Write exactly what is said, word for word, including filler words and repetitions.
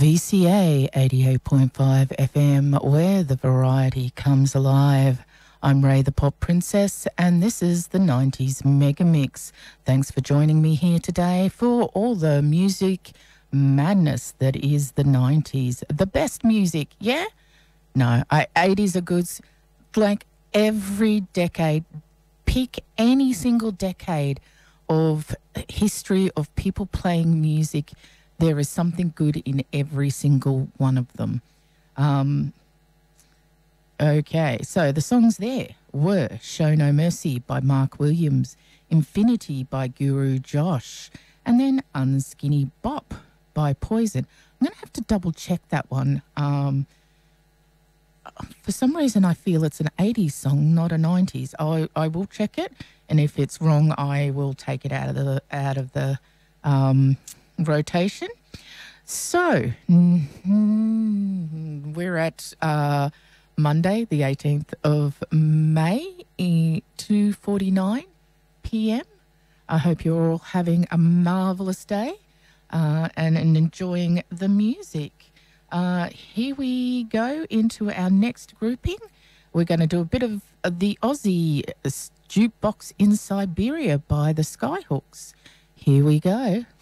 V C A eighty-eight point five F M, where the variety comes alive. I'm Ray the Pop Princess, and this is the nineties Mega Mix. Thanks for joining me here today for all the music madness that is the nineties. The best music, yeah? No, I, eighties are good. Like every decade, pick any single decade of history of people playing music. There is something good in every single one of them. Um, okay, so the songs there were Show No Mercy by Mark Williams, Infinity by Guru Josh, and then Unskinny Bop by Poison. I'm going to have to double check that one. Um, for some reason, I feel it's an eighties song, not a nineties. I, I will check it, and if it's wrong, I will take it out of the out of the um, rotation. So mm, we're at uh, Monday, the eighteenth of May, two forty-nine p.m. I hope you're all having a marvellous day uh, and, and enjoying the music. Uh, here we go into our next grouping. We're going to do a bit of the Aussie Jukebox in Siberia by the Skyhooks. Here we go.